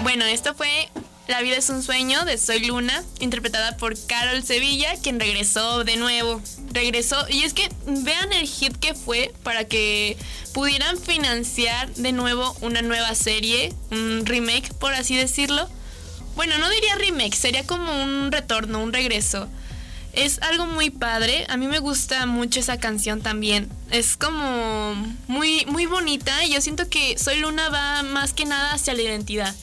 Bueno, esto fue La vida es un sueño de Soy Luna, interpretada por Carol Sevilla, quien regresó de nuevo. Regresó, y es que vean el hit que fue para que pudieran financiar de nuevo una nueva serie, un remake, por así decirlo. Bueno, no diría remake, sería como un retorno, un regreso. Es algo muy padre, a mí me gusta mucho esa canción también. Es como muy, muy bonita, y yo siento que Soy Luna va más que nada hacia la identidad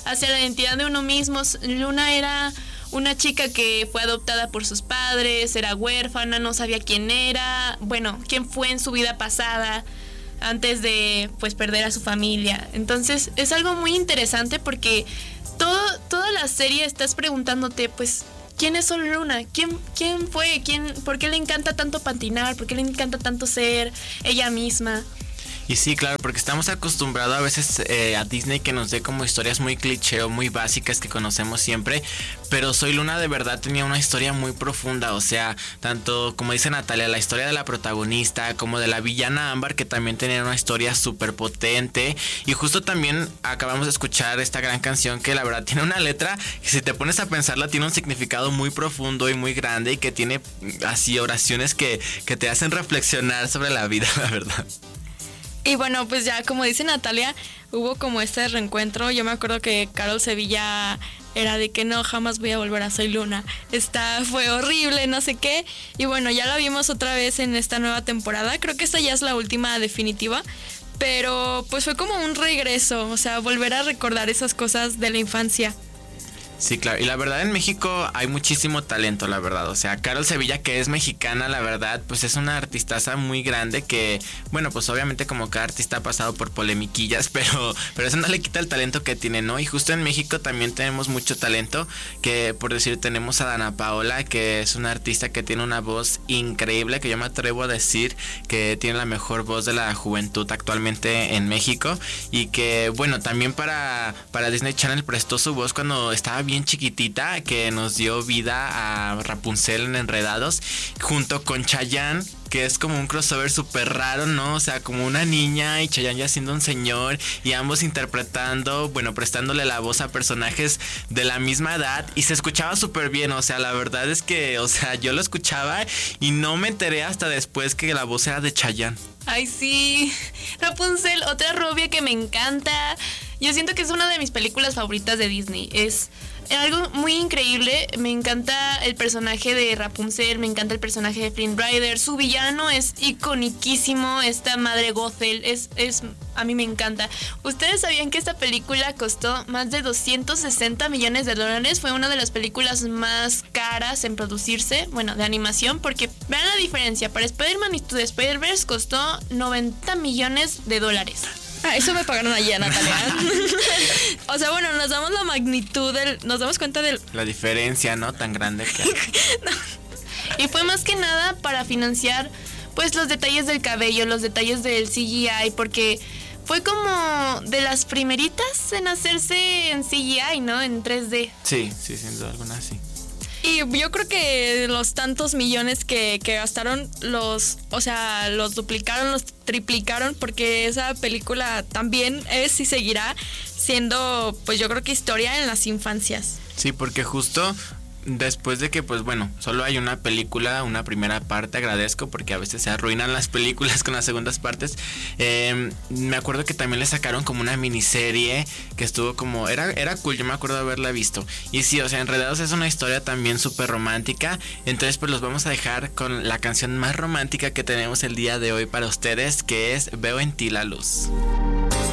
de uno mismo. Luna era una chica que fue adoptada por sus padres, era huérfana, no sabía quién era, bueno, quién fue en su vida pasada antes de pues perder a su familia. Entonces es algo muy interesante porque toda la serie estás preguntándote pues ¿quién es Sol Luna? ¿Quién fue? ¿Por qué le encanta tanto patinar? ¿Por qué le encanta tanto ser ella misma? Y sí, claro, porque estamos acostumbrados a veces a Disney que nos dé como historias muy cliché o muy básicas que conocemos siempre, pero Soy Luna de verdad tenía una historia muy profunda, o sea, tanto como dice Natalia, la historia de la protagonista como de la villana Ámbar, que también tenía una historia súper potente, y justo también acabamos de escuchar esta gran canción que la verdad tiene una letra que si te pones a pensarla tiene un significado muy profundo y muy grande, y que tiene así oraciones que te hacen reflexionar sobre la vida, la verdad. Y bueno, pues ya como dice Natalia, hubo como este reencuentro. Yo me acuerdo que Carol Sevilla era de que no, jamás voy a volver a Soy Luna. Fue horrible, no sé qué. Y bueno, ya la vimos otra vez en esta nueva temporada. Creo que esta ya es la última definitiva. Pero pues fue como un regreso, o sea, volver a recordar esas cosas de la infancia. Sí, claro, y la verdad en México hay muchísimo talento, la verdad, o sea, Carol Sevilla, que es mexicana, la verdad, pues es una artistaza muy grande que, bueno, pues obviamente como cada artista ha pasado por polemiquillas, pero eso no le quita el talento que tiene, ¿no? Y justo en México también tenemos mucho talento, que por decir tenemos a Dana Paola, que es una artista que tiene una voz increíble, que yo me atrevo a decir que tiene la mejor voz de la juventud actualmente en México, y que, bueno, también para Disney Channel prestó su voz cuando estaba bien chiquitita, que nos dio vida a Rapunzel en Enredados, junto con Chayanne, que es como un crossover súper raro, ¿no? O sea, como una niña y Chayanne ya siendo un señor, y ambos interpretando, bueno, prestándole la voz a personajes de la misma edad, y se escuchaba súper bien, o sea, la verdad es que, o sea, yo lo escuchaba y no me enteré hasta después que la voz era de Chayanne. Ay, sí, Rapunzel, otra rubia que me encanta. Yo siento que es una de mis películas favoritas de Disney. Es algo muy increíble. Me encanta el personaje de Rapunzel, me encanta el personaje de Flynn Rider. Su villano es iconiquísimo, esta madre Gothel. A mí me encanta. ¿Ustedes sabían que esta película costó más de $260 millones? Fue una de las películas más caras en producirse, bueno, de animación, porque vean la diferencia. Para Spider-Man Into the Spider-Verse costó $90 millones. Ah, eso me pagaron allá, Natalia. O sea, bueno, nos damos la magnitud nos damos cuenta del... La diferencia, ¿no? Tan grande que hay. No. Y fue más que nada para financiar, pues, los detalles del cabello, los detalles del CGI, porque fue como de las primeritas en hacerse en CGI, ¿no? En 3D. Sí, sin duda alguna, sí. Y yo creo que los tantos millones que gastaron los duplicaron, los triplicaron, porque esa película también es y seguirá siendo, pues yo creo que historia en las infancias. Sí, porque justo después de que, pues bueno, solo hay una película, una primera parte, agradezco porque a veces se arruinan las películas con las segundas partes. Me acuerdo que también le sacaron como una miniserie que estuvo como, era cool, yo me acuerdo de haberla visto. Y sí, o sea, Enredados es una historia también súper romántica. Entonces pues los vamos a dejar con la canción más romántica que tenemos el día de hoy para ustedes, que es Veo en ti la luz.